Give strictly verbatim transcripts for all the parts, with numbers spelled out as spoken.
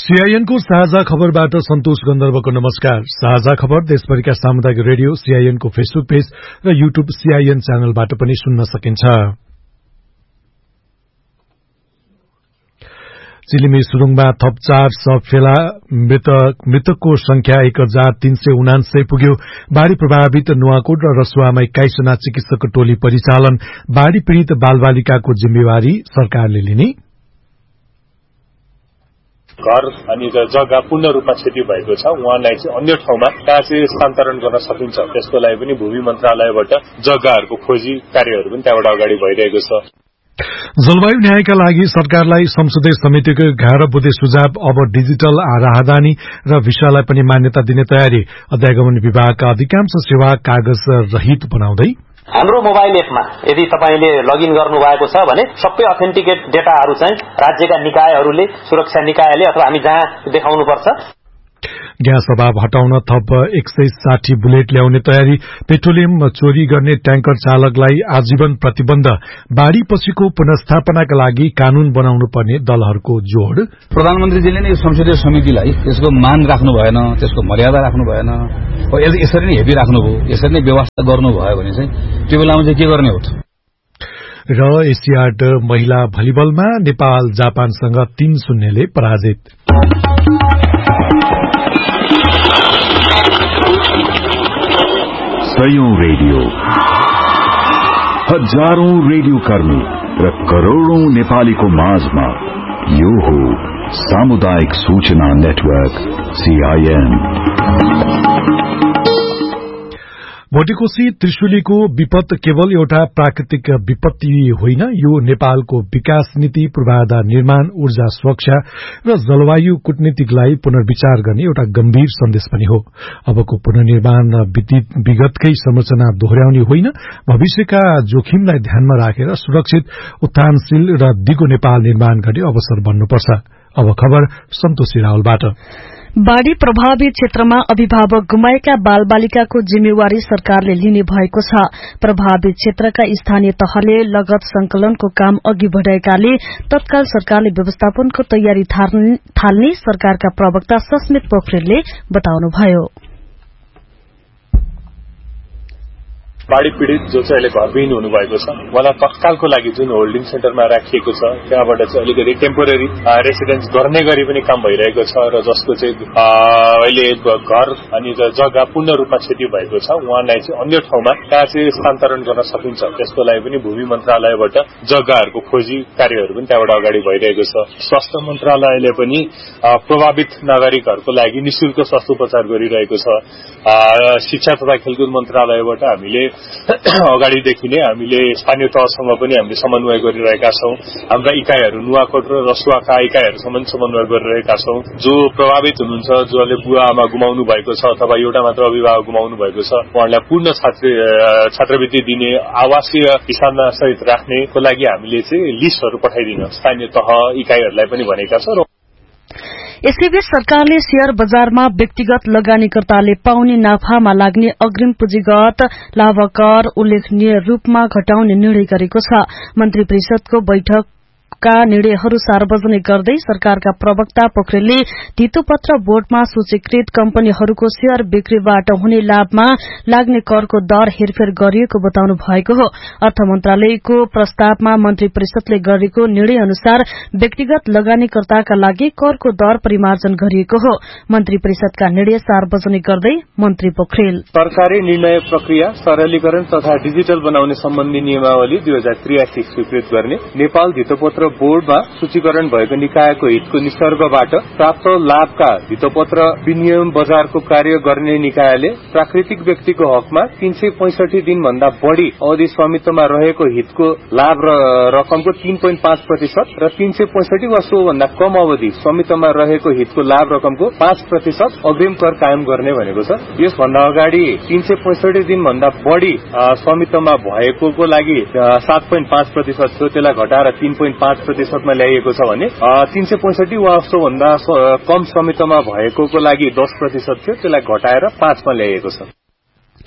CIN को साझा खबरबाट सन्तोष गन्धर्वको नमस्कार। साझा खबर देशभरिका सामुदायिक रेडियो सीआईएन को फेसबुक पेज र यूट्यूब सीआईएन च्यानलबाट पनि सुन्न सकिन्छ। चिलिमी सुरुङमा थप चार शव फेला, मृतकको संख्या एक हजार तीन सय उनान्सय पुग्यो। बाढ़ी प्रभावित नुवाकोट र रसुवामा एक्काइसजना चिकित्सक टोली परिचालन। बाढ़ी पीड़ित बालबालिकाको जिम्मेवारी सरकारले लिने। घर अनि जग्गा पूर्ण रूपमा क्षति भएको छ, उहाँलाई चाहिँ अन्य ठाउँमा कहाँ चाहिँ स्थानान्तरण गर्न सकिन्छ त्यसको लागि पनि भूमि मन्त्रालयबाट जग्गाहरूको खोजी कार्यहरू पनि त्यहाँबाट अगाडि भइरहेको छ। जलवायु न्यायका लागि सरकारलाई संसदीय समितिको एघार बुँदे सुझाव। अब डिजिटल राहदानी र भिसालाई पनि मान्यता दिने तयारी। अध्यागमन विभागका अधिकांश सेवा कागज रहित बनाउँदै। हाम्रो मोबाइल एपमा यदि तपाईले लगइन गर्नु भएको छ भने सबै अथेन्टिकेट डेटाहरू चाहिँ राज्यका निकायहरूले, सुरक्षा निकायले अथवा हामी जहाँ देखाउनु पर्छ। ग्यास अभाव हटाउन थप एक सय साठी बुलेट ल्याउने तयारी। पेट्रोलियम चोरी गर्ने ट्याङ्कर चालकलाई आजीवन प्रतिबन्ध। बाढ़ी पछिको पुनर्स्थापनाका लागि कानून बनाउनु पर्ने दलहरूको जोड़। प्रधानमन्त्रीजीले नै संसदीय समितिलाई त्यसको मान राख्नु भएन, त्यसको मर्यादा राख्नु भएन, यसरी नै हेपी राख्नुभयो, यसरी नै व्यवस्था गर्नुभयो भने चाहिँ त्यो बेलामा चाहिँ के गर्ने हो त। र एसियाड महिला भलिबलमा नेपाल जापानसँग तीन शून्यले पराजित। सयौं रेडियो, हजारौं रेडियो कर्मी र करोड़ौं नेपालीको माझमा यो हो सामुदायिक सूचना नेटवर्क सीआईएन। भोटेकोशी त्रिशुलीको विपद केवल एउटा प्राकृतिक विपत्ति होइन, यो नेपालको विकास नीति, पूर्वाधार निर्माण, ऊर्जा सुरक्षा र जलवायु कूटनीतिलाई पुनर्विचार गर्ने एउटा गम्भीर सन्देश पनि हो। अबको पुनर्निर्माण विगतकै संरचना दोहोर्याउने होइन, भविष्यका जोखिमलाई ध्यानमा राखेर सुरक्षित, उत्थानशील र दिगो नेपाल निर्माण गर्ने अवसर बन्नुपर्छ। अब खबर सन्तोषी रावलबाट। बाढ़ी प्रभावित क्षेत्रमा अभिभावक गुमाएका बालबालिकाको जिम्मेवारी सरकारले लिने भएको छ। प्रभावित क्षेत्रका स्थानीय तहले लगत संकलनको काम अघि बढ़ाएकाले तत्काल सरकारले व्यवस्थापनको तयारी थाल्ने सरकारका प्रवक्ता सस्मित पोखरेलले बताउनुभयो। बाढ़ी पीड़ित जो चाहिँ अहिले घरविहीन हुनुभएको छ उहाँलाई तत्कालको लागि जुन होल्डिङ सेन्टरमा राखिएको छ त्यहाँबाट चाहिँ अलिकति टेम्पोरेरी रेसिडेन्स गर्ने गरी पनि काम भइरहेको छ र जसको चाहिँ अहिले घर अनि जग्गा पूर्ण रूपमा क्षति भएको छ उहाँलाई चाहिँ अन्य ठाउँमा कहाँ चाहिँ स्थानान्तरण गर्न सकिन्छ त्यसको लागि पनि भूमि मन्त्रालयबाट जग्गाहरूको खोजी कार्यहरू पनि त्यहाँबाट अगाडि भइरहेको छ। स्वास्थ्य मन्त्रालयले पनि प्रभावित नागरिकहरूको लागि निशुल्क स्वास्थ्य उपचार गरिरहेको छ। शिक्षा तथा खेलकुद मन्त्रालयबाट हामीले अगाडिदेखि नै हामीले स्थानीय तहसँग पनि हामीले समन्वय गरिरहेका छौं। हाम्रा इकाइहरू नुवाकोट र रसुवाका इकाइहरूसँग समन्वय गरिरहेका छौं। जो प्रभावित हुनुहुन्छ, जसले बुवा आमा गुमाउनु भएको छ अथवा एउटा मात्र अभिभावक गुमाउनु भएको छ उहाँलाई पूर्ण छात्रवृत्ति दिने, आवासीय हिसाबमा सहित राख्नेको लागि हामीले चाहिँ लिस्टहरू पठाइदिन स्थानीय तह इकाइहरूलाई पनि भनेका छौं। यसैबीच सरकारले शेयर बजारमा व्यक्तिगत लगानीकर्ताले पाउने नाफामा लाग्ने अग्रिम पुँजीगत लाभकर उल्लेखनीय रूपमा घटाउने निर्णय गरेको छ। मन्त्री परिषदको बैठक का निर्णयहरू सार्वजनिक गर्दै सरकारका प्रवक्ता पोखरेलले धितोपत्र बोर्डमा सूचीकृत कम्पनीहरूको शेयर बिक्रीबाट हुने लाभमा लाग्ने करको दर हेरफेर गरिएको बताउनु भएको हो। अर्थ मन्त्रालयको प्रस्तावमा मन्त्री परिषदले गरेको निर्णय अनुसार व्यक्तिगत लगानीकर्ताका लागि करको दर परिमार्जन गरिएको हो। मन्त्री परिषदका निर्णय सार्वजनिक गर्दै मन्त्री पोखरेल सरकारी निर्णय प्रक्रिया सरलीकरण तथा डिजिटल बनाउने सम्बन्धी नियमावली दुई हजार त्रियासी स्वीकृत गर्ने, नेपाल धितोपत्र बोर्डमा सूचीकरण भएको निकायको हितको निसर्गबाट प्राप्त लाभका धितोपत्र विनियम बजारको कार्य गर्ने निकायले प्राकृतिक व्यक्तिको हकमा तीन सय पैंसठी दिन भन्दा बढ़ी अवधि स्वामित्वमा रहेको हितको लाभ र रकमको तीन पोइन्ट पाँच प्रतिशत र तीन सय पैंसठी वा सो भन्दा कम अवधि स्वामित्वमा रहेको हितको लाभ रकमको पाँच प्रतिशत अग्रिम कर कायम गर्ने भनेको छ। यसभन्दा अगाडि तीन सय पैंसठी दिन भन्दा बढ़ी स्वामित्वमा भएको लागि सात पोइन्ट पाँच प्रतिशत थियो, त्यसलाई घटाएर तीन पोइन्ट पाँच प्रतिशतमा ल्याइएको छ भने तीन सय पैंसठी वा सो भन्दा कम स्वामित्वमा भएको लागि दस प्रतिशत थियो, त्यसलाई घटाएर पाँचमा ल्याइएको छ।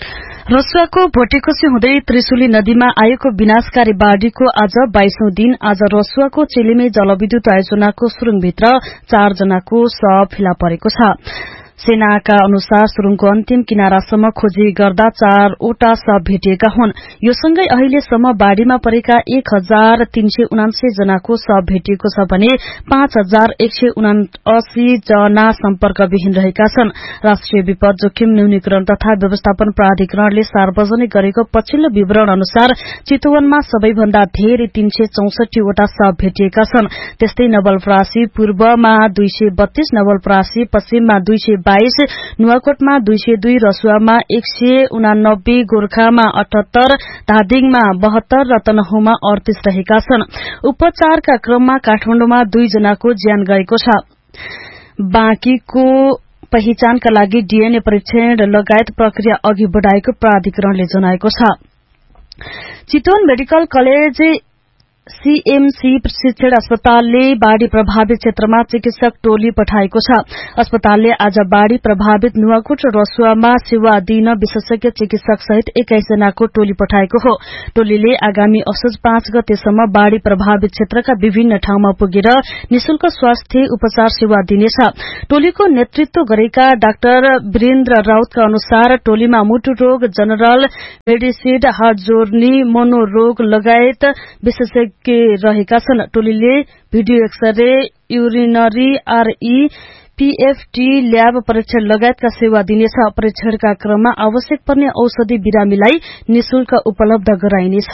रसुवाको भोटेकोशी हुँदै त्रिशुली नदीमा आएको विनाशकारी बाढ़ीको आज बाइसौं दिन आज रसुवाको चेलिमे जलविद्युत आयोजनाको सुरुङभित्र चार जनाको शव फेला परेको छ। सेनाका अनुसार सुरुङको अन्तिम किनारासम्म खोजी गर्दा चारवटा शव भेटिएका हुन्। यो सँगै अहिलेसम्म बाढ़ीमा परेका एक हजार तीन सय उनासी जनाको शव भेटिएको छ भने पाँच हजार एक सय उनासी जना सम्पर्कविहीन रहेका छन्। राष्ट्रिय विपद जोखिम न्यूनीकरण तथा व्यवस्थापन प्राधिकरणले सार्वजनिक गरेको पछिल्लो विवरण अनुसार चितवनमा सबैभन्दा धेरै तीन सय चौसठी वटा शव भेटिएका छन्। त्यस्तै नवलपरासी पूर्वमा दुई सय बत्तीस, नवलपरासी पश्चिममा दुई सय बाइस, नुवाकोटमा दुई सय दुई, रसुवामा एक सय उनानब्बे, गोर्खामा अठहत्तर, धादिङमा बहत्तर र तनहुमा अडतीस रहेका छन्। उपचारका क्रममा काठमाडौँमा दुई जनाको ज्यान गएको छ। बाँकीको पहिचानका लागि डीएनए परीक्षण लगायत प्रक्रिया अघि बढ़ाएको प्राधिकरणले जनाएको छ। चितवन मेडिकल कलेज सीएमसी प्रशिक्षण अस्पतालले बाढ़ी प्रभावित क्षेत्रमा चिकित्सक टोली पठाएको छ। अस्पतालले आज बाढ़ी प्रभावित नुवाकोट र रसुवामा सेवा दिन विशेषज्ञ चिकित्सक सहित एक्काइस जनाको टोली पठाएको हो। टोलीले आगामी असोज पाँच गतेसम्म बाढ़ी प्रभावित क्षेत्रका विभिन्न ठाउँमा पुगेर निशुल्क स्वास्थ्य उपचार सेवा दिनेछ। टोलीको नेतृत्व गरेका डाक्टर वीरेन्द्र राउतका अनुसार टोलीमा मुटु रोग, जनरल मेडिसिन, हार्ट जोर्नी, मनोरोग लगायत विशेषज्ञ के रहेका छन्। टोलीले भिडियो एक्सरे, युरिनरी, आरई, पीएफटी, ल्याब परीक्षण लगायतका सेवा दिनेछ। परीक्षणका क्रममा आवश्यक पर्ने औषधि बिरामीलाई निशुल्क उपलब्ध गराइनेछ।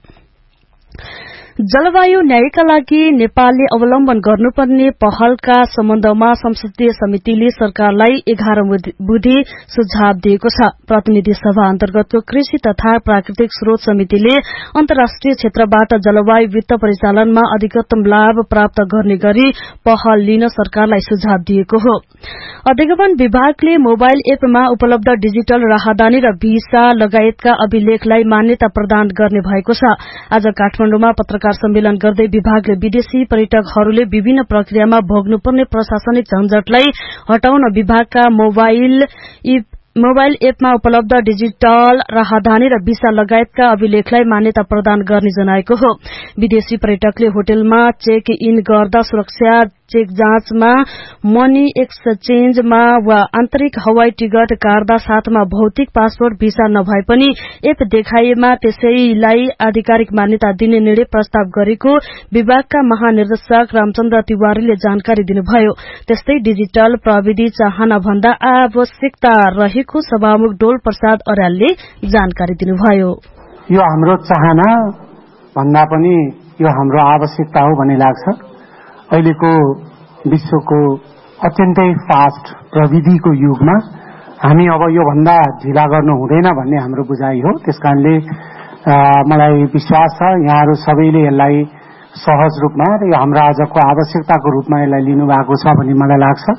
जलवायु न्यायका लागि नेपालले अवलम्बन गर्नुपर्ने पहलका सम्बन्धमा संसदीय समितिले सरकारलाई एघार बुँदे सुझाव दिएको छ। प्रतिनिधि सभा अन्तर्गतको कृषि तथा प्राकृतिक स्रोत समितिले अन्तर्राष्ट्रिय क्षेत्रबाट जलवायु वित्त परिचालनमा अधिकतम लाभ प्राप्त गर्ने गरी पहल लिन सरकारलाई सुझाव दिएको हो। अधिगमन विभागले मोबाइल एपमा उपलब्ध डिजिटल राहदानी र भिसा लगायतका अभिलेखलाई मान्यता प्रदान गर्ने भएको छ। आज काठमाडौँमा पत्रकार सम्मेलन गर्दै विभागले विदेशी पर्यटकहरूले विभिन्न प्रक्रियामा भोग्नुपर्ने प्रशासनिक झन्झटलाई हटाउन विभागका मोबाइल मोबाइल एपमा उपलब्ध डिजिटल राहदानी र भिसा लगायतका अभिलेखलाई मान्यता प्रदान गर्ने जनाएको हो। विदेशी पर्यटकले होटलमा चेक इन गर्दा सुरक्षा चेक जाँचमा, मनी एक्सचेन्जमा वा आन्तरिक हवाई टिकट काट्दा साथमा भौतिक पासपोर्ट भिसा नभए पनि एप देखाइएमा त्यसैलाई आधिकारिक मान्यता दिने निर्णय प्रस्ताव गरेको विभागका महानिर्देशक रामचन्द्र तिवारीले जानकारी दिनुभयो। त्यस्तै डिजिटल प्रविधि चाहना भन्दा आवश्यकता रहेको सभामुख डोल प्रसाद अर्यालले जानकारी दिनुभयो। यो हाम्रो चाहना भन्दा पनि यो हाम्रो आवश्यकता हो भन्ने लाग्छ। अहिलेको विश्वको अत्यन्तै फास्ट प्रविधिको युगमा हामी अब यो भन्दा ढिला गर्नु हुँदैन भन्ने हाम्रो बुझाइ हो। त्यसकारणले मलाई विश्वास छ यहाँहरू सबैले यसलाई सहज रूपमा र यो हाम्रो आजको आवश्यकताको रूपमा यसलाई लिनुभएको छ भन्ने मलाई लाग्छ।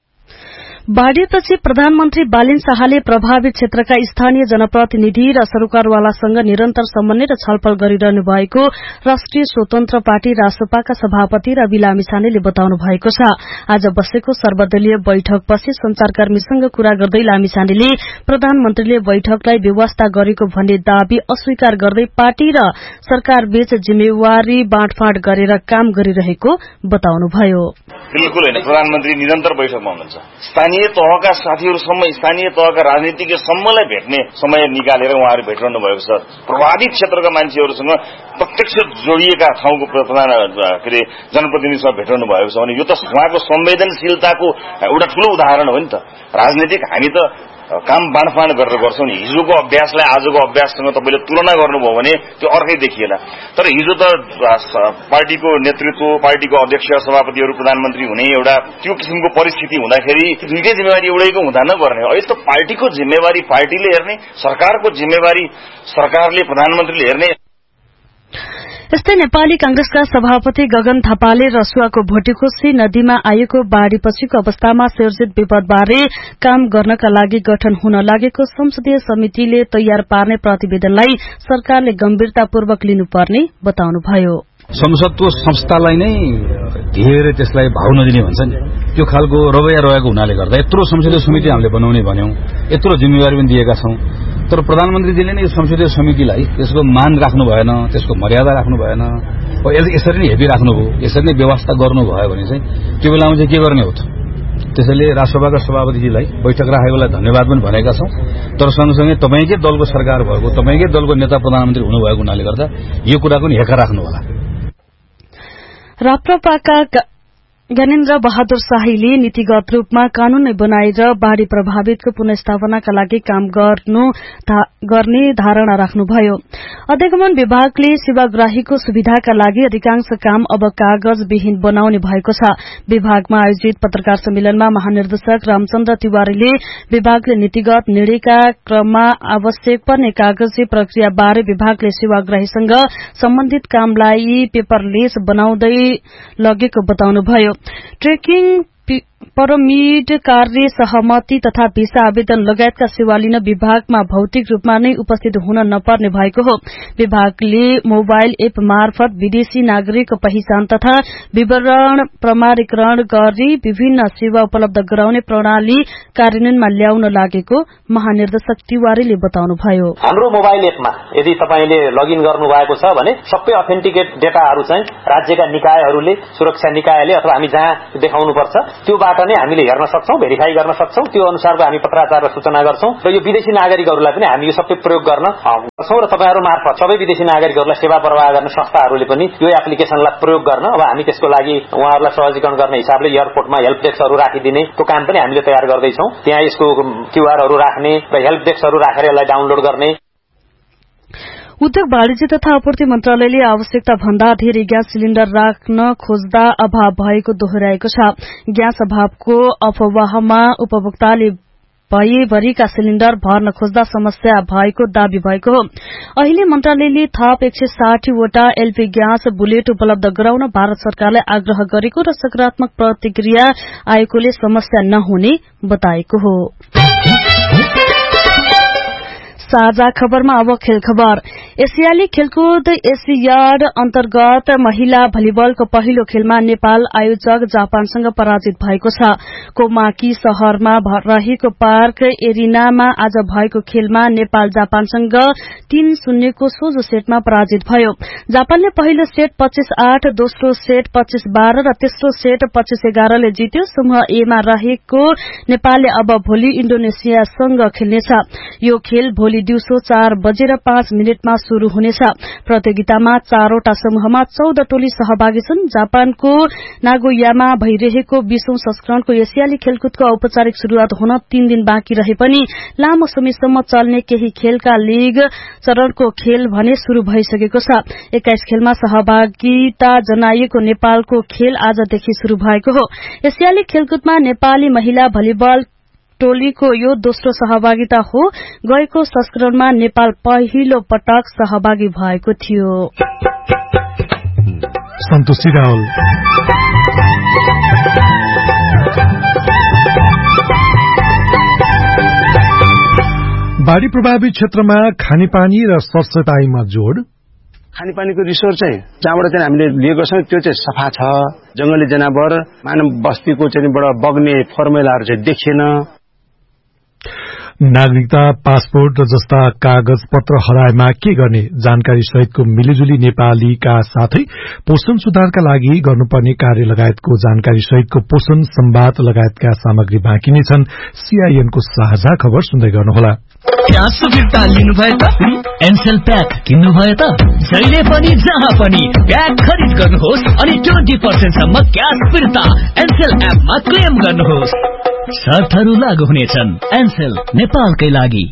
बाढ़ीपछि प्रधानमन्त्री बालिन शाहले प्रभावित क्षेत्रका स्थानीय जनप्रतिनिधि र सरकारवालासँग निरन्तर समन्वय र छलफल गरिरहनु भएको राष्ट्रिय स्वतन्त्र पार्टी रासपाका सभापति रवि लामिछानेले बताउनु भएको छ। आज बसेको सर्वदलीय बैठकपछि संचारकर्मीसँग कुरा गर्दै लामिछानेले प्रधानमन्त्रीले बैठकलाई व्यवस्था गरेको भन्ने दावी अस्वीकार गर्दै पार्टी र सरकारबीच जिम्मेवारी बाँडफाँड गरेर काम गरिरहेको बताउनुभयो। बिल्कुल होइन, प्रधानमन्त्री निरन्तर बैठकमा हुनुहुन्छ। स्थानीय तहका साथीहरूसम्म, स्थानीय तहका राजनीतिज्ञसम्मलाई भेट्ने समय निकालेर उहाँहरू भेटिरहनु भएको छ। प्रभावित क्षेत्रका मान्छेहरूसँग प्रत्यक्ष जोडिएका ठाउँको प्रधान के अरे जनप्रतिनिधिसँग भेटिरहनु भएको छ भने यो त उहाँको संवेदनशीलताको एउटा ठूलो उदाहरण हो नि त। राजनीतिक हामी त काम बाँडफाँड गरेर गर्छौं नि। हिजोको अभ्यासलाई आजको अभ्याससँग तपाईँले तुलना गर्नुभयो भने त्यो अर्कै देखिएला। तर हिजो त पार्टीको नेतृत्व, पार्टीको अध्यक्ष, सभापतिहरू, प्रधानमन्त्री हुने एउटा त्यो किसिमको परिस्थिति हुँदाखेरि दुईटै जिम्मेवारी एउटैको हुँदा नगर्ने। अहिले त पार्टीको जिम्मेवारी पार्टीले हेर्ने, सरकारको जिम्मेवारी सरकारले, प्रधानमन्त्रीले हेर्ने। यस्तै नेपाली कांग्रेसका सभापति गगन थापाले रसुवाको भोटेकोशी नदीमा आएको बाढ़ीपछिको अवस्थामा सिर्जित विपदबारे काम गर्नका लागि गठन हुन लागेको संसदीय समितिले तयार पार्ने प्रतिवेदनलाई सरकारले गम्भीरतापूर्वक लिनुपर्ने बताउनुभयो। संसदको संस्थालाई नै धेरै त्यसलाई भाव नदिने भन्छ नि, त्यो खालको रवैया रहेको हुनाले गर्दा यत्रो संसदीय समिति हामीले बनाउने भन्यौं, यत्रो जिम्मेवारी पनि दिएका छौं। तर प्रधानमन्त्रीजीले नै यो संसदीय समितिलाई त्यसको मान राख्नु भएन, त्यसको मर्यादा राख्नु भएन, यसरी नै हेपी राख्नुभयो, यसरी नै व्यवस्था गर्नुभयो भने चाहिँ त्यो बेलामा चाहिँ के गर्ने हो त? त्यसैले राष्ट्रसभाका सभापतिजीलाई बैठक राखेकोलाई धन्यवाद पनि भनेका छौं। तर सँगसँगै तपाईँकै दलको सरकार भएको, तपाईँकै दलको नेता प्रधानमन्त्री हुनुभएको हुनाले गर्दा यो कुराको नि हेखा राख्नु होला। राप्रपाका ज्ञानेन्द्र बहादुर शाहीले नीतिगत रूपमा कानून बनाएर बाढ़ी प्रभावितको पुनर्स्थापनाका लागि काम गर्नु धा, गर्ने धारणा राख्नुभयो। अधिगमन विभागले सेवाग्राहीको सुविधाका लागि अधिकांश काम अब कागज विहीन बनाउने भएको छ। विभागमा आयोजित पत्रकार सम्मेलनमा महानिर्देशक रामचन्द्र तिवारीले विभागले नीतिगत निर्णयका क्रममा आवश्यक पर्ने कागजी प्रक्रिया बारे विभागले सेवाग्राहीसँग सम्बन्धित कामलाई पेपरलेस बनाउँदै लगेको बताउनुभयो। ट्रेकिङ परमिट कार्य सहमति तथा भिसा आवेदन लगायतका सेवा लिन विभागमा भौतिक रूपमा नै उपस्थित हुन नपर्ने भएको हो। विभागले मोबाइल एप मार्फत विदेशी नागरिकको पहिचान तथा विवरण प्रमाणीकरण गरी विभिन्न सेवा उपलब्ध गराउने प्रणाली कार्यान्वयनमा ल्याउन लागेको महानिर्देशक तिवारीले बताउनुभयो। हाम्रो मोबाइल एपमा यदि तपाईले लगइन गर्नु भएको छ भने सबै अथेन्टिकेट डेटाहरू चाहिँ राज्यका निकायहरूले, सुरक्षा निकायले अथवा हामी जहाँ देखाउनु पर्छ त्योबाट नै हामीले हेर्न सक्छौं, भेरिफाई गर्न सक्छौं। त्यो अनुसारको हामी पत्राचार र सूचना गर्छौं र यो विदेशी नागरिकहरूलाई पनि हामी यो सबै प्रयोग गर्न सक्छौं र तपाईहरु मार्फत सबै विदेशी नागरिकहरूलाई सेवा प्रवाह गर्ने संस्थाहरूले पनि यो एप्लिकेशनलाई प्रयोग गर्न अब हामी त्यसको लागि उहाँहरूलाई सहजीकरण गर्ने हिसाबले एयरपोर्टमा हेल्प डेस्कहरू राखिदिने त्यो काम पनि हामीले तयार गर्दै छौं। त्यहाँ यसको क्यूआरहरू राख्ने र हेल्प डेस्कहरू राखेर यसलाई डाउनलोड गर्ने। उद्योग वाणिज्य तथा आपूर्ति मन्त्रालयले आवश्यकता भन्दा धेरै ग्यास सिलिण्डर राख्न खोज्दा अभाव भएको दोहोर्याएको छ। ग्यास अभावको अफवाहमा उपभोक्ताले भएभरिका सिलिण्डर भर्न खोज्दा समस्या भएको दावी भएको हो। अहिले मन्त्रालयले थप एक सय साठी वटा एलपी ग्यास बुलेट उपलब्ध गराउन भारत सरकारलाई आग्रह गरेको र सकारात्मक प्रतिक्रिया आएकोले समस्या नहुने बताएको हो। साझा खबरमा अब खेल खबर। एसियाली खेलकुद एसियाड अन्तर्गत महिला भलिबलको पहिलो खेलमा नेपाल आयोजक जापानसँग पराजित भएको छ। कोमाकी शहरमा रहेको पार्क एरिनामा आज भएको खेलमा नेपाल जापानसँग तीन शून्यको सोझो सेटमा पराजित भयो। जापानले पहिलो सेट पच्चीस आठ, दोस्रो सेट पच्चीस बाह्र र तेस्रो सेट पच्चीस एघारले जित्यो। समूह एमा रहेको नेपालले अब भोलि इण्डोनेसियासँग खेल्नेछ। यो खेल भोलि दिउँसो चार बजेर पाँच मिनटमा शुरू हुनेछ। प्रतियोगितामा चारवटा समूहमा चौध टोली सहभागी छन्। जापानको नागोयामा भइरहेको बीसौं संस्करणको एसियाली खेलकुदको औपचारिक शुरूआत हुन तीन दिन बाँकी रहे पनि लामो समयसम्म चल्ने केही खेलका लीग चरणको खेल भने शुरू भइसकेको छ। एक्काइस खेलमा सहभागिता जनाइएको नेपालको खेल आजदेखि शुरू भएको हो। एसियाली खेलकुदमा नेपाली महिला भलिबल टोलीको यो दोस्रो सहभागिता हो। गएको संस्करणमा नेपाल पहिलो पटक सहभागी भएको थियो। सन्तोषी रावल। बाढ़ी प्रभावित क्षेत्रमा खानेपानी र सरसफाईमा जोड़। खानेपानीको रिसोर्स चाहिँ जहाँबाट चाहिँ हामीले लिएको छौं त्यो चाहिँ सफा छ। जंगली जनावर मानव बस्तीको चाहिँ बाट बग्ने फर्मुलाहरू चाहिँ देखिएन। नागरिकता पासपोर्ट जस्ता कागज पत्र हराएमा के गर्ने जानकारी सहितको मिलिजुली नेपालीका साथै पोषण सुधारका लागि गर्नुपर्ने कार्य लगायतको जानकारी सहितको पोषण संवाद लगायतका सामग्री बाँकी नै छन्। सीआईएनको साझा खबर सुन्दै गर्नुहोला। ग्यास सुविधा लिनुभयो त एनसेल प्याक किन्नुभयो त जहिले पनि जहाँ पनि प्याक खरिद गर्नुहोस् अनि ट्वेन्टी पर्सेन्ट सम्म ग्यास फिर्ता एनसेल एपमा क्लेम गर्नुहोस्। शर्तहरू लागू हुनेछन्। एनसेल नेपालकै लागि।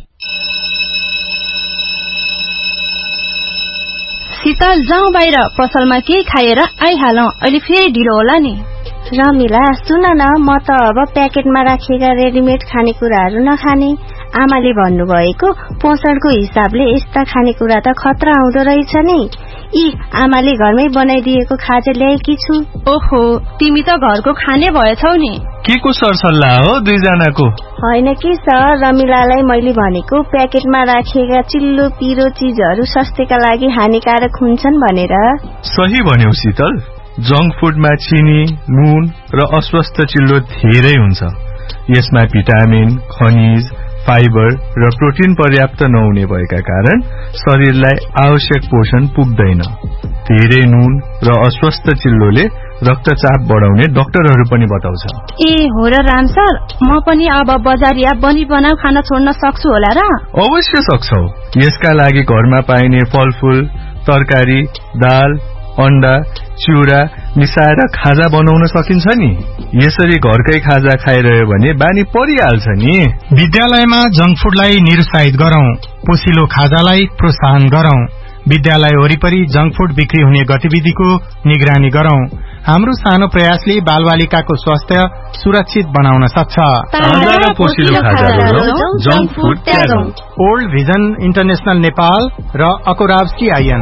शीतल जाउँ बाहिर पसलमा के खाएर आइहालौं, अहिले फेरि ढिलो होला नि। रमिला सुन न, म त अब प्याकेटमा राखिएका रेडिमेड खानेकुराहरू नखाने। आमाले भन्नुभएको पोषणको हिसाबले यस्ता खानेकुरा त खतरा आउँदो रहेछ नि। यी आमाले घरमै बनाइदिएको खाजा ल्याएकी छु। ओहो, तिमी त घरको खाने भएछौ नि। के को सरसल्लाह हो दुईजनाको? होइन कि सर, रमिलालाई मैले भनेको प्याकेटमा राखिएका चिल्लो पिरो चीजहरू स्वास्थ्यका लागि हानिकारक हुन्छन् भनेर। सही भन्यौ शीतल। जंक फूडमा चिनी, नुन र अस्वस्थ चिल्लो धेरै हुन्छ। यसमा भिटामिन, खनिज, फाइबर र प्रोटिन पर्याप्त नहुने भएका कारण शरीरलाई आवश्यक पोषण पुग्दैन। धेरै नुन र अस्वस्थ चिल्लोले रक्तचाप बढाउने डाक्टरहरू पनि बताउँछ। ए हो र राम सर, म पनि अब बजारिया बनी बनाऊ खाना छोड्न सक्छु होला र? अवश्य सक्छौ। यसका लागि घरमा पाइने फलफूल, तरकारी, दाल, अण्डा, चिउरा मिसाएर खाजा बनाउन सकिन्छ नि। यसरी घरकै खाजा खाइरह्यो भने बानी परिहाल्छ नि। विद्यालयमा जंक फूडलाई निरुत्साहित गरौं, पोसिलो खाजालाई प्रोत्साहन गरौं। विद्यालय वरिपरि जंक फूड बिक्री हुने गतिविधिको निगरानी गरौं। हाम्रो सानो प्रयासले बालबालिकाको स्वास्थ्य सुरक्षित बनाउन सक्छ। ओल्ड भिजन इन्टरनेशनल नेपाल र अकोराब सीआईएन।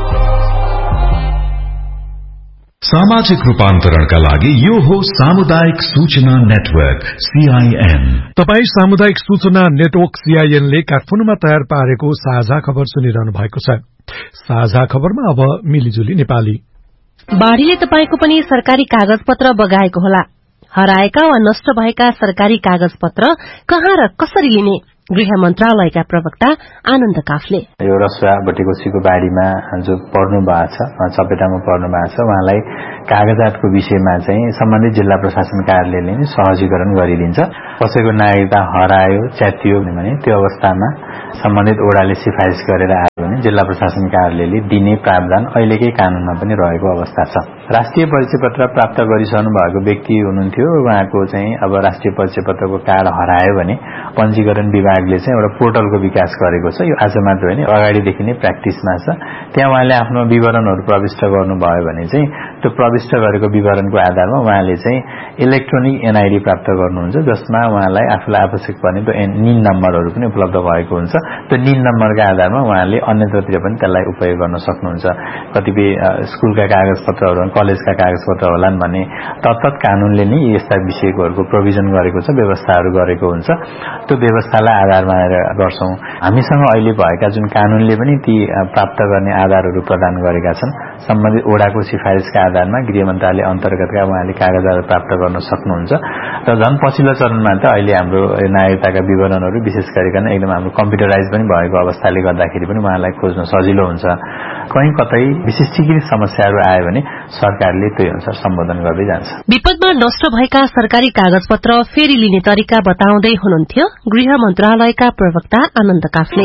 सामाजिक रूपान्तरणका लागि यो हो सामुदायिक सूचना नेटवर्क सीआईएन। तपाई सामुदायिक सूचना नेटवर्क सीआईएन ले काठमाडौँमा तयार पारेको साझा खबर सुनिरहनु भएको छ। साझा खबरमा अब मिलिजुली नेपाली। बाढ़ीले तपाईको पनि सरकारी कागज पत्र बगाएको होला। हराएका वा नष्ट भएका सरकारी कागज पत्र कहाँ र कसरी लिने? गृह मन्त्रालयका प्रवक्ता आनन्द काफले यो रसुवा बटेकोसीको बाढीमा जो पर्नु भएको छ, चपेटामा पर्नु भएको छ, उहाँलाई कागजातको विषयमा चाहिँ सम्बन्धित जिल्ला प्रशासन कार्यालयले नै सहजीकरण गरिदिन्छ। कसैको नागरिकता हरायो, च्यातियो भने त्यो अवस्थामा सम्बन्धित ओडाले सिफारिस गरेर आयो भने जिल्ला प्रशासन कार्यालयले दिने प्रावधान अहिलेकै कानूनमा पनि रहेको अवस्था छ। राष्ट्रिय परिचय पत्र प्राप्त गरिसक्नु भएको व्यक्ति हुनुहुन्थ्यो, उहाँको चाहिँ अब राष्ट्रिय परिचय पत्रको कार्ड हरायो भने पञ्जीकरण विभागले चाहिँ एउटा पोर्टलको विकास गरेको छ। यो आज मात्र होइन, अगाडिदेखि नै प्र्याक्टिसमा छ। त्यहाँ उहाँले आफ्नो विवरणहरू प्रविष्ट गर्नुभयो भने चाहिँ त्यो प्रविष्ट गरेको विवरणको आधारमा उहाँले चाहिँ इलेक्ट्रोनिक एनआईडी प्राप्त गर्नुहुन्छ, जसमा उहाँलाई आफूलाई आवश्यक पर्ने त्यो निन नम्बरहरू पनि उपलब्ध भएको हुन्छ। त्यो निन नम्बरका आधारमा उहाँले अन्यत्रतिर पनि त्यसलाई उपयोग गर्न सक्नुहुन्छ। कतिपय स्कुलका कागज पत्रहरू, कलेजका कागज पत्र होलान् भने तत्त कानूनले नै यस्ता विषयहरूको प्रोभिजन गरेको छ, व्यवस्थाहरू गरेको हुन्छ। त्यो व्यवस्थालाई आधार मानेर गर्छौं। हामीसँग अहिले भएका जुन कानूनले पनि ती प्राप्त गर्ने आधारहरू प्रदान गरेका छन्, सम्बन्धित ओडाको सिफारिसका आधारमा गृह मन्त्रालय अन्तर्गतका उहाँले कागजात प्राप्त गर्न सक्नुहुन्छ। र झन् पछिल्लो चरणमा त अहिले हाम्रो नागरिकताका विवरणहरू विशेष गरिकन एकदम हाम्रो कम्प्युटराइज पनि भएको अवस्थाले गर्दाखेरि पनि उहाँलाई खोज्न सजिलो हुन्छ। कहीँ कतै विशिष्टीकृत समस्याहरू आयो भने सरकारले त्यही अनुसार सम्बोधन गर्दै जान्छ। विपदमा नष्ट भएका सरकारी कागजपत्र फेरि लिने तरिका बताउँदै हुनुहुन्थ्यो गृह मन्त्रालयका प्रवक्ता आनन्द काफले।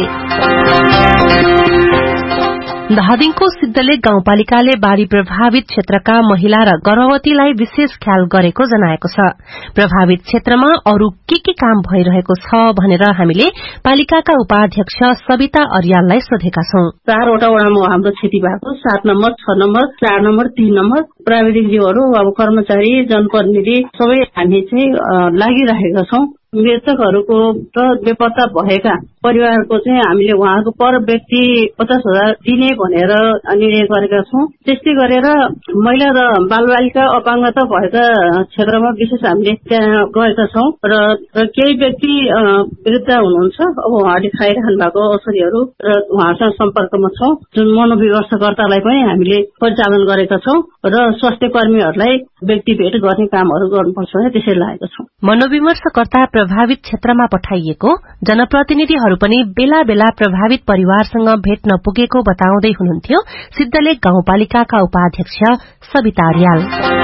धादिङको सिद्धलेक गाउँपालिकाले बाढ़ी प्रभावित क्षेत्रका महिला र गर्भवतीलाई विशेष ख्याल गरेको जनाएको छ। प्रभावित क्षेत्रमा अरू के के काम भइरहेको छ भनेर हामीले पालिकाका उपाध्यक्ष सविता अर्याललाई सोधेका छौं। चारवटा वडामा हाम्रो क्षति भएको, सात नम्बर, छ नम्बर, चार नम्बर, तीन नम्बर प्राविधिकज्यूहरू, अब कर्मचारी, जनप्रतिनिधि सबै हामी चाहिँ लागिरहेका छौं। मृतकहरूको र बेपत्ता भएका परिवारको चाहिँ हामीले उहाँहरूको पर व्यक्ति पचास हजार दिने भनेर निर्णय गरेका छौं। त्यस्तै गरेर महिला र बालबालिका अपाङ्गता भएका क्षेत्रमा विशेष हामीले त्यहाँ गएका छौं र केही व्यक्ति वृद्ध हुनुहुन्छ, अब उहाँले खाइरहनु भएको औषधिहरू र उहाँसँग सम्पर्कमा छौं। जुन मनोव्यवस्थाकर्तालाई पनि हामीले परिचालन गरेका छौं र स्वास्थ्य कर्मीहरूलाई व्यक्ति भेट गर्ने कामहरू गर्नुपर्छ भने त्यसै लागेका छौं। मनोविमर्शकर्ता प्रभावित क्षेत्रमा पठाइएको जनप्रतिनिधिहरू पनि बेला बेला प्रभावित परिवारसँग भेट्न पुगेको बताउँदै हुनुहुन्थ्यो सिद्धलेक गाउँपालिकाका उपाध्यक्ष सविता अर्याल।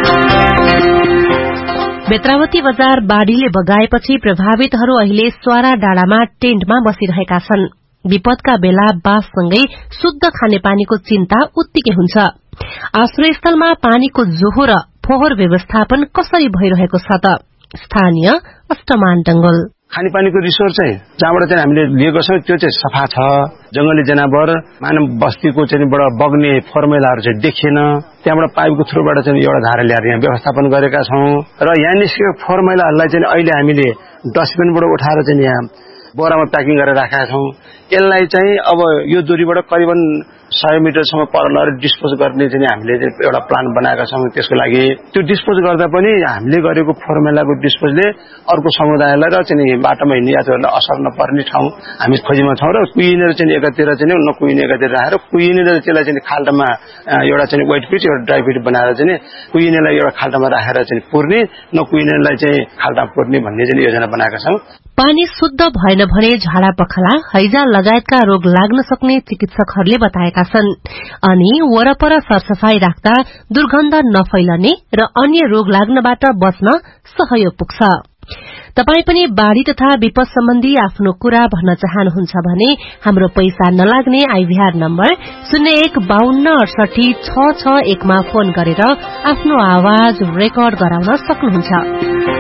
बेत्रावती बजार बाढ़ीले बगाएपछि प्रभावितहरू अहिले स्वारा डाँडामा टेन्टमा बसिरहेका छन्। विपदका बेला बाससँगै शुद्ध खानेपानीको चिन्ता उत्तिकै हुन्छ। आश्रयस्थलमा पानीको जोहो र फोहोर व्यवस्थापन कसरी भइरहेको छ त? स्थानीय अष्टमान डंगल खानेपानीको रिसोर्स चाहिँ जहाँबाट चाहिँ हामीले लिएको छौं त्यो चाहिँ सफा छ। जंगली जनावर मानव बस्तीको चाहिँ बाट बग्ने फर्मुलाहरू चाहिँ देखिएन। त्यहाँबाट पाइपको थ्रुबाट चाहिँ एउटा धारा ल्याएर यहाँ व्यवस्थापन गरेका छौं र यहाँ निस्केको फर्मुलाहरूलाई चाहिँ अहिले हामीले डस्टबिनबाट उठाएर चाहिँ यहाँ बोरामा प्याकिङ गरेर राखेका छौं। यसलाई चाहिँ अब यो दूरीबाट करिबन सय मिटरसम्म पर लगेर डिस्पोज गर्ने चाहिँ हामीले एउटा प्लान बनाएका छौँ। त्यसको लागि त्यो डिस्पोज गर्दा पनि हामीले गरेको फर्मुलाको डिस्पोजले अर्को समुदायलाई र चाहिँ बाटोमा हिँड्ने यात्रुहरूलाई असर नपर्ने ठाउँ हामी खोजीमा छौँ र कुहिनेर चाहिँ एकातिर चाहिँ नकुहिने एकातिर राखेर कुहिनेर त्यसलाई चाहिँ खाल्टामा एउटा चाहिँ वेट पिट एउटा ड्राई पिट बनाएर चाहिँ कुहिनेलाई एउटा खाल्टामा राखेर चाहिँ पुर्ने नकुहिनेलाई चाहिँ खाल्टामा पुर्ने भन्ने चाहिँ योजना बनाएका छौँ। पानी शुद्ध भएन भने झाडा पखाला हैजा लगायतका रोग लाग्न सक्ने चिकित्सकहरूले बताएका छन्। अनि वरपर सरसफाई राख्दा दुर्गन्ध नफैलने र अन्य रोग लाग्नबाट बच्न सहयोग पुग्छ। तपाई पनि बाढ़ी तथा विपद सम्बन्धी आफ्नो कुरा भन्न चाहनुहुन्छ भने हाम्रो पैसा नलाग्ने आईभीआर नम्बर शून्य एक बाहन्न अडसठी छ छ एकमा फोन गरेर आफ्नो आवाज रेकर्ड गराउन सक्नुहुन्छ।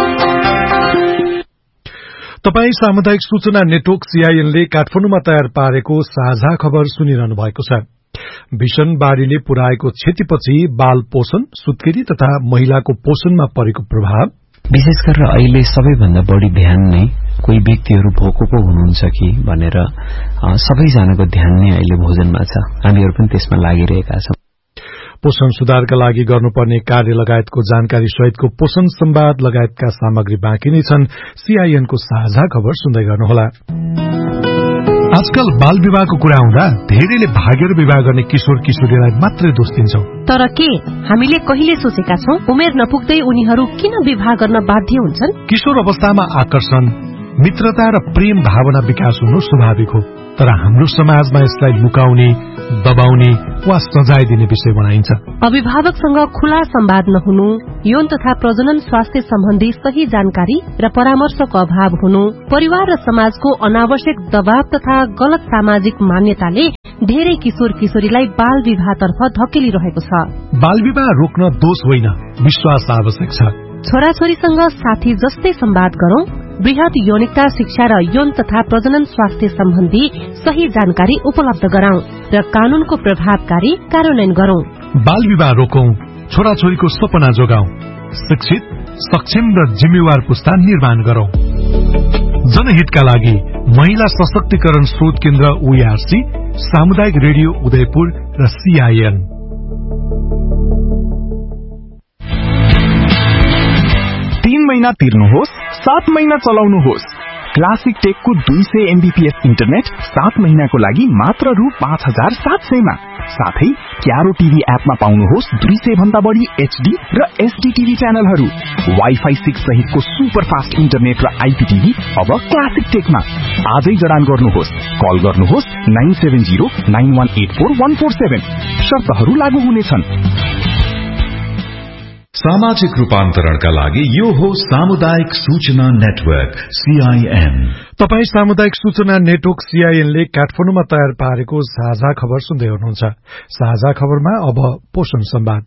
तपाई सामुदायिक सूचना नेटवर्क सीआईएनले काठमाडौँमा तयार पारेको साझा खबर सुनिरहनु भएको छ। भीषण बाढ़ीले पुर्याएको क्षतिपछि बाल पोषण, सुत्केरी तथा महिलाको पोषणमा परेको प्रभाव, विशेष गरेर अहिले सबैभन्दा बढ़ी ध्यान नै कोही व्यक्तिहरू भोको पो हुनुहुन्छ कि भनेर सबैजनाको ध्यान नै अहिले भोजनमा छ। हामीहरू पनि त्यसमा लागिरहेका छौं। पोषण सुधारका लागि गर्नुपर्ने कार्य लगायतको जानकारी सहितको पोषण संवाद लगायतका सामग्री बाँकी नै छन्। सीआईएनको साझा खबर सुन्दै गर्नुहोला। आजकल बाल विवाहको कुरा आउँदा धेरैले भागेर विवाह गर्ने किशोर किशोरीलाई मात्रै दोष दिन्छौं। तर के हामीले कहिले सोचेका छौं उमेर नपुग्दै उनीहरू किन विवाह गर्न बाध्य हुन्छन्? किशोर अवस्थामा आकर्षण, मित्रता र प्रेम भावना विकास हुनु स्वाभाविक हो, तर हाम्रो समाजमा यसलाई लुकाउने, दबाउने वा सजाय दिने विषय बनाइन्छ। अभिभावकसँग खुला संवाद नहुनु, यौन तथा प्रजनन स्वास्थ्य सम्बन्धी सही जानकारी र परामर्शको अभाव हुनु, परिवार र समाजको अनावश्यक दबाव तथा गलत सामाजिक मान्यताले धेरै किशोर किशोरीलाई बाल विवाहतर्फ धकेलिरहेको छ। बाल विवाह रोक्न दोष होइन, विश्वास आवश्यक छ। छोराछोरीसँग साथी जस्तै संवाद गरौं, वृहत यौनिकता शिक्षा र यौन तथा प्रजनन स्वास्थ्य सम्बन्धी सही जानकारी उपलब्ध गराउँ र कानूनको प्रभावकारी कार्यान्वयन गरौं। बाल विवाह रोकौं, छोराछोरीको सपना जोगाउँ, शिक्षित, सक्षम र जिम्मेवार पुस्ता निर्माण गरौं। जनहितका लागि महिला सशक्तिकरण स्रोत केन्द्र ओईआरसी, सामुदायिक रेडियो उदयपुर र सीआईएन। तीन महिना तिर्नुहोस्, सात महिना चलाउनुहोस्। क्लासिक टेकको दुई सय एमबीपीएस इन्टरनेट सात महिनाको लागि मात्र रु पाँच हजार सात सयमा। साथै क्यारो टीभी एपमा पाउनुहोस् दुई सय भन्दा बढ़ी एचडी र एसडी टीभी च्यानलहरू। वाइफाई सिक्स सहितको सुपर फास्ट इन्टरनेट र आईपीटीभी अब क्लासिक टेकमा। आजै जडान गर्नुहोस्, कल गर्नुहोस् nine seven zero nine one eight four one four seven. शर्तहरू लागू हुनेछन्। सामाजिक रूपान्तरणका लागि यो हो सामुदायिक सूचना नेटवर्क सीआईएन। तपाई सामुदायिक सूचना नेटवर्क सीआईएनले काठमाडौँमा तयार पारेको साझा खबर सुन्दै हुनुहुन्छ। साझा खबरमा अब पोषण संवाद।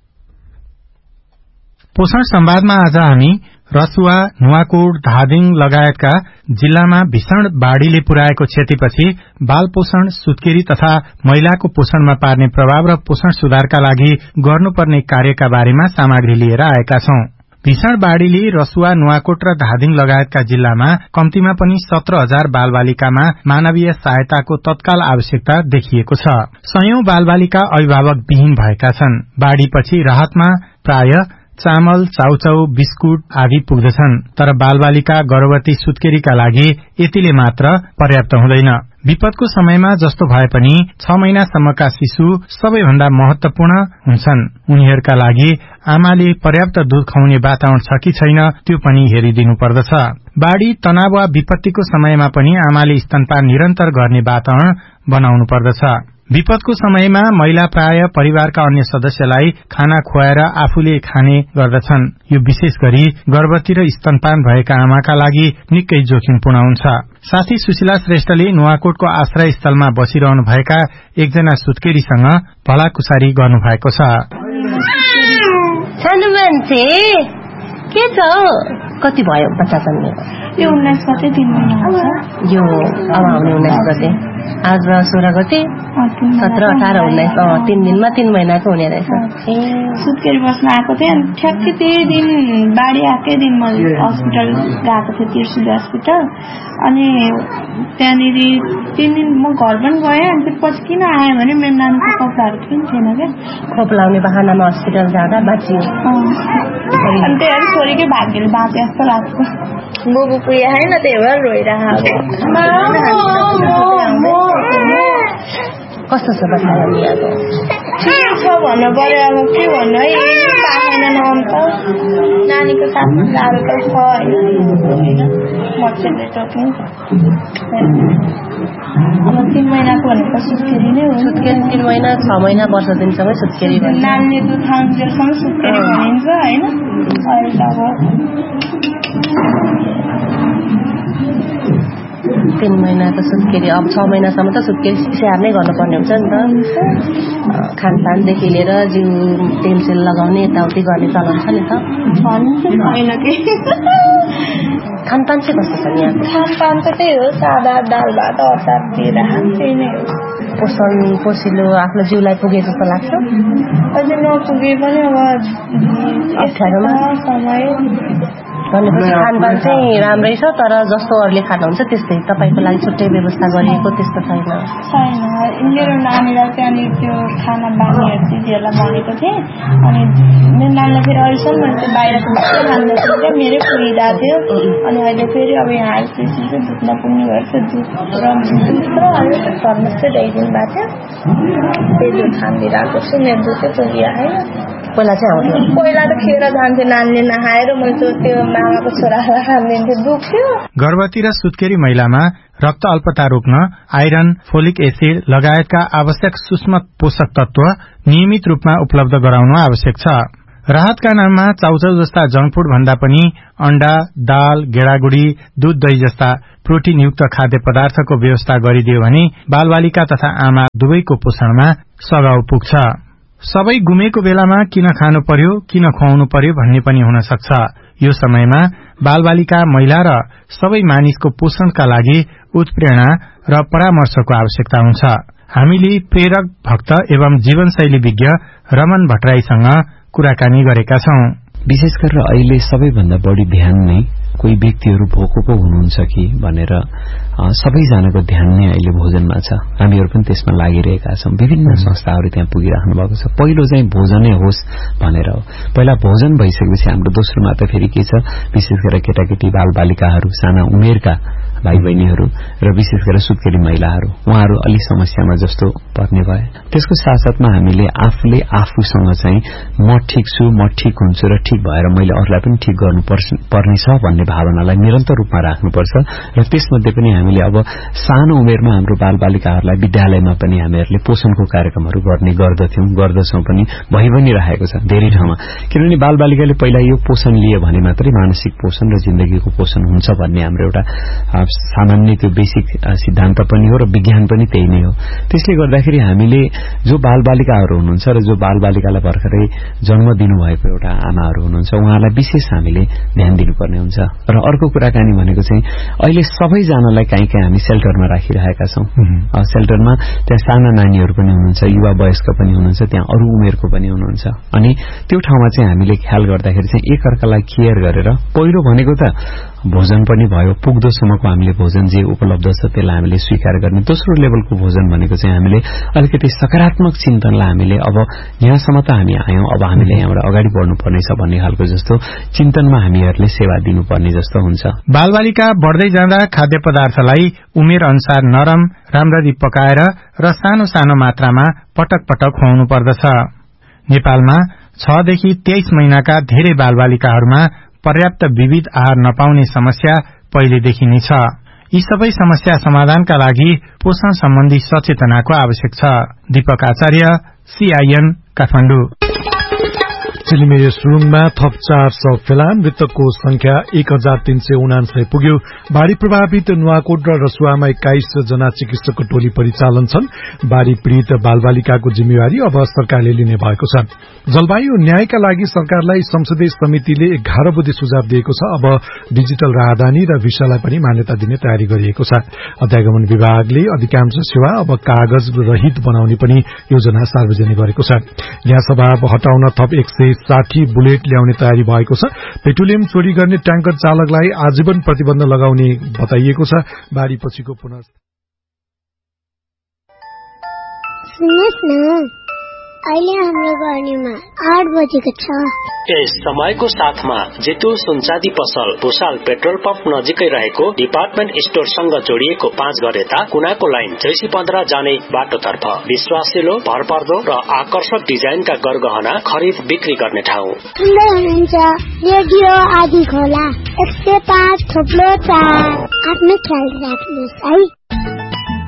पोषण संवादमा आज हामी रसुवा, नुवाकोट, धादिङ लगायतका जिल्लामा भीषण बाढ़ीले पुर्याएको क्षतिपछि बाल पोषण, सुत्केरी तथा महिलाको पोषणमा पार्ने प्रभाव र पोषण सुधारका लागि गर्नुपर्ने कार्यका बारेमा सामग्री लिएर आएका छौं। भीषण बाढ़ीले रसुवा, नुवाकोट र धादिङ लगायतका जिल्लामा कम्तीमा पनि सत्र हजार बालबालिकामा मानवीय सहायताको तत्काल आवश्यकता देखिएको छ। सयौं बालबालिका अभिभावक विहीन भएका छन्। बाढ़ीपछि राहतमा प्राय चामल, चाउचाउ, बिस्कुट आदि पुग्दछन्, तर बालबालिका, गर्भवती, सुत्केरीका लागि यतिले मात्र पर्याप्त हुँदैन। विपदको समयमा जस्तो भए पनि छ महिनासम्मका शिशु सबैभन्दा महत्वपूर्ण हुन्छन्। उनीहरूका लागि आमाले पर्याप्त दूध खुवाउने वातावरण छ कि छैन त्यो पनि हेरिदिनु पर्दछ। बाढ़ी, तनाव वा विपत्तिको समयमा पनि आमाले स्तनपान निरन्तर गर्ने वातावरण बनाउनु पर्दछ। विपदको समयमा महिला प्राय परिवारका अन्य सदस्यलाई खाना खुवाएर आफूले खाने गर्दछन्। यो विशेष गरी गर्भवती र स्तनपान भएका आमाका लागि निकै जोखिमपूर्ण हुन्छ। साथी सुशीला श्रेष्ठले नुवाकोटको आश्रय स्थलमा बसिरहनु भएका एकजना सुत्केरीसँग भलाकुसारी गर्नु भएको छ। के छ? कति भयो बच्चा जन्मेको? यो उन्नाइस गते तीन महिना हुन्छ। यो अब आउने उन्नाइस गते आज सोह्र गते सत्र अठार उन्नाइस तीन दिनमा तीन महिनाको हुने रहेछ। सुत्केरी बस्न आएको थिएँ अनि ठ्याक्कै त्यही दिन बाढी आएकै दिन म हस्पिटल गएको थिएँ, त्रिशुली हस्पिटल। अनि त्यहाँनिर तिन दिन म घर पनि गएँ। अनि त्यसपछि किन आएँ भने मेरो नानीको कपडाहरू पनि थिएन क्या, खोप लाउने बहानामा हस्पिटल जाँदा बाँचियो। अनि त्यही छोरीकै भाग्यले बाँचे जस्तो लाग्छ। बुबु पुगे होइन, त्यही भएर रोइरहेको। कस्तो छ बच्चाको बिहाको? ठिकै छ भन्नु पर्यो, अब के भन्नु है, पाएन अन्त नानीको साथ गाह्रो त छ होइन, मच्छरले टोक्ने। अब तिन महिनाको भनेको सुत्केरी नै हो। सुत्केरी तिन महिना छ महिना वर्ष दिनसँगै सुत्केरी भन्छ। नानीले दुध खाउन्जेलसम्म सुत्केरी भनिन्छ होइन। अहिले त अब तीन महिनाको सुत्केरी, अब छ महिनासम्म त सुत्केरी स्याहार नै गर्नुपर्ने हुन्छ नि त। खानपानदेखि लिएर जिउ तेलसेल लगाउने यताउति गर्ने चलन छ नि त। खानपान चाहिँ कस्तो छ यहाँ? खानपान त त्यही हो, सादा दाल भात अचार दिएर त्यही नै हो। पोषण पोसिलो आफ्नो जिउलाई पुगे जस्तो लाग्छ? अझै नपुगे पनि अब अप्ठ्यारोमा समय भनेपछि खानपान चाहिँ राम्रै छ, तर जस्तो अरूले खानुहुन्छ त्यस्तै तपाईँको लागि छुट्टै व्यवस्था गरिएको त्यस्तो छैन? छैन। मेरो नानीलाई चाहिँ अनि त्यो खाना बानीहरू दिदीहरूलाई भनेको थिएँ। अनि मेरो नानीलाई फेरि अहिलेसम्म मैले त्यो बाहिरको बाटो खाँदाखेरि चाहिँ मेरै पुगिरहेको थियो। अनि अहिले फेरि अब यहाँ आइसकेपछि चाहिँ दुध नपुग्ने भएर चाहिँ दुध र दुध र अहिले थर्मस चाहिँ ल्याइदिनु भएको थियो, त्यही दुध खानिदिइरहेको छु। मेरो दुध चाहिँ पुगिआयो। पहिला चाहिँ आउँथ्यो? पहिला त खेर जान्थ्यो, नानीले नखाएर मैले त्यो मामाको छोरालाई खानिदिन्थ्यो, दुख्थ्यो। गर्भवती र सुत्केरी महिलामा रक्त अल्पता रोक्न आइरन, फोलिक एसिड लगायतका आवश्यक सूक्ष्म पोषक तत्व नियमित रूपमा उपलब्ध गराउनु आवश्यक छ। राहतका नाममा चाउचाउ जस्ता जंक फूड भन्दा पनि अण्डा, दाल, गेडागुडी, दूध, दही जस्ता प्रोटिनयुक्त खाद्य पदार्थको व्यवस्था गरिदियो भने बालबालिका तथा आमा दुवैको पोषणमा सघाउ पुग्छ। सबै गुमेको बेलामा किन खानु पर्यो, किन खुवाउनु पर्यो भन्ने पनि हुन सक्छ। यो समयमा बालबालिका, महिला र सबै मानिसको पोषणका लागि उत्प्रेरणा र परामर्शको आवश्यकता हुन्छ। हामीले प्रेरक भक्त एवं जीवनशैली विज्ञ रमन भट्टराईसँग कुराकानी गरेका छौं। विशेष गरेर अहिले सबैभन्दा बढी ध्यान नै कोही व्यक्तिहरू भोको पो हुनुहुन्छ कि भनेर सबैजनाको ध्यान नै अहिले भोजनमा छ। हामीहरू पनि त्यसमा लागिरहेका छौं। विभिन्न संस्थाहरू त्यहाँ पुगिराख्नु भएको छ। पहिलो चाहिँ भोजनै होस् भनेर हो। पहिला भोजन भइसकेपछि हाम्रो दोस्रोमा त फेरि के छ, विशेष गरेर केटाकेटी बालबालिकाहरू, साना उमेरका भाइ बहिनीहरू र विशेष गरेर सुत्केरी महिलाहरू, उहाँहरू अलि समस्यामा जस्तो पर्ने भए। त्यसको साथसाथमा हामीले आफूले आफूसँग चाहिँ म ठिक छु, म ठिक हुन्छु र ठिक भएर मैले अरूलाई पनि ठिक गर्नु पर्नेछ भन्ने भावनालाई निरन्तर रूपमा राख्नुपर्छ। र त्यसमध्ये पनि हामीले अब सानो उमेरमा हाम्रो बालबालिकाहरूलाई विद्यालयमा पनि हामीहरूले पोषणको कार्यक्रमहरू गर्ने गर्दथ्यौं, गर्दछौं पनि, भइ पनि राखेको छ धेरै ठाउँमा। किनभने बालबालिकाले पहिला यो पोषण लिए भने मात्रै मानसिक पोषण र जिन्दगीको पोषण हुन्छ भन्ने हाम्रो एउटा सामान्य त्यो बेसिक सिद्धान्त पनि हो र विज्ञान पनि त्यही नै हो। त्यसले गर्दाखेरि हामीले जो बालबालिकाहरू हुनुहुन्छ र जो बालबालिकालाई भर्खरै जन्म दिनुभएको एउटा आमाहरू हुनुहुन्छ, उहाँलाई विशेष हामीले ध्यान दिनुपर्ने हुन्छ। र अर्को कुराकानी भनेको चाहिँ अहिले सबैजनालाई काहीँ काहीँ हामी सेल्टरमा राखिरहेका छौं। सेल्टरमा त्यहाँ साना नानीहरू पनि हुनुहुन्छ, युवा वयस्क पनि हुनुहुन्छ, त्यहाँ अरू उमेरको पनि हुनुहुन्छ। अनि त्यो ठाउँमा चाहिँ हामीले ख्याल गर्दाखेरि चाहिँ एकअर्कालाई केयर गरेर पहिलो भनेको त भोजन पनि भयो, पुग्दोसम्मको हामीले भोजन जे उपलब्ध छ त्यसलाई हामीले स्वीकार गर्ने। दोस्रो लेभलको भोजन भनेको चाहिँ हामीले अलिकति सकारात्मक चिन्तनलाई हामीले अब यहाँसम्म त हामी आयौं, अब हामीले यहाँबाट अगाडि बढ्नुपर्नेछ भन्ने खालको जस्तो चिन्तनमा हामीहरूले सेवा दिनुपर्ने जस्तो हुन्छ। बालबालिका बढ्दै जाँदा खाद्य पदार्थलाई उमेर अनुसार नरम, राम्ररी पकाएर र सानो सानो मात्रामा पटक पटक खुवाउनु पर्दछ। नेपालमा छ देखि तेइस महिनाका धेरै बालबालिकाहरूमा पर्याप्त विविध आहार नपाउने समस्या पहिलेदेखि नै छ। यी सबै समस्या समाधानका लागि पोषण सम्बन्धी सचेतनाको आवश्यक छ। दीपक आचार्य, सीआईएन, काठमाडौँ। चिलिमे सुरुङमा थप चार सय फेला, मृतकको संख्या एक हजार तीन सय उनासय पुग्यो। बाढ़ी प्रभावित नुवाकोट र रसुवामा एक्काइस जना चिकित्सकको टोली परिचालन छन्। बाढ़ी पीड़ित बालबालिकाको जिम्मेवारी अब सरकारले लिने भएको छ। जलवायु न्यायका लागि सरकारलाई संसदीय समितिले एघार बुँदे सुझाव दिएको छ। अब डिजिटल राहदानी र भिसालाई पनि मान्यता दिने तयारी गरिएको छ। अध्यागमन विभागले अधिकांश सेवा अब कागज रहित बनाउने पनि योजना सार्वजनिक गरेको छ। ग्यास अभाव हटाउन थप एक सय साठी बुलेट ल्याउने तयारी भएको छ। पेट्रोलियम चोरी गर्ने ट्याङ्कर चालकलाई आजीवन प्रतिबन्ध लगाउने बताइएको छ। बाढ़ी पछिको पुनः अहिले हाम्रो गर्नेमा आठ बजेको छ। यस समयको साथमा जेतु सुनचादी पसल भुसाल पेट्रोल पम्प नजिकै रहेको डिपार्टमेन्ट स्टोरसँग जोडिएको पाँच घरेता कुनाको लाइन जैसी पन्ध्र जाने बाटोतर्फ विश्वासिलो भरपर्दो र आकर्षक डिजाइनका गरगहना खरिद बिक्री गर्ने ठाउँ। सुन्दै हुनुहुन्छ रेडियो आदि खोला एक सय पाँच थोप्लो चार। आफ्नो ख्याल राख्नुहोस् है।